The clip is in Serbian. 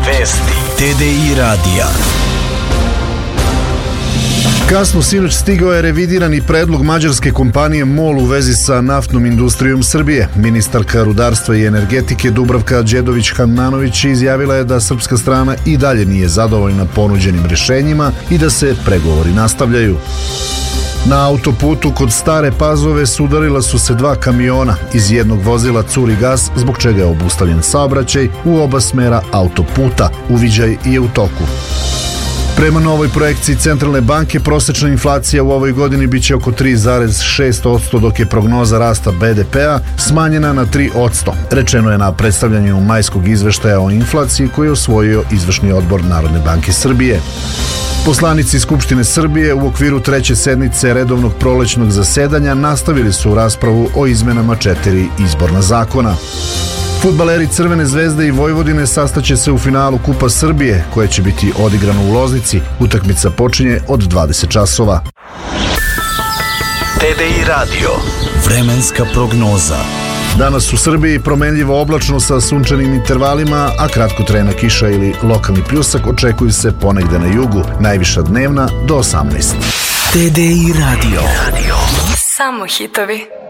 Vesti TDI radija. Kasno sinoć stigao je revidirani predlog mađarske kompanije MOL u vezi sa naftnom industrijom Srbije. Ministarka rudarstva i energetike Dubravka Đedović-Handanović izjavila je da srpska strana i dalje nije zadovoljna ponuđenim rješenjima i da se pregovori nastavljaju. Na autoputu kod Stare Pazove sudarila su se dva kamiona. Iz jednog vozila curi gas, zbog čega je obustavljen saobraćaj u oba smera autoputa. Uviđaj je u toku. Prema novoj projekciji Centralne banke, prosječna inflacija u ovoj godini biće oko 3,6%, dok je prognoza rasta BDP-a smanjena na 3%. Rečeno je na predstavljanju majskog izveštaja o inflaciji koji je usvojio izvršni odbor Narodne banke Srbije. Poslanici Skupštine Srbije u okviru treće sednice redovnog prolećnog zasedanja nastavili su raspravu o izmenama 4 izborna zakona. Fudbaleri Crvene zvezde i Vojvodine sastaće se u finalu Kupa Srbije, koje će biti odigrano u Loznici. Utakmica počinje od 20 časova. TDI radio. Vremenska prognoza. Danas u Srbiji promenljivo oblačno sa sunčanim intervalima, a kratkotrajna kiša ili lokalni pljusak očekuju se ponegde na jugu. Najviša dnevna do 18. TDI radio. Samo hitovi.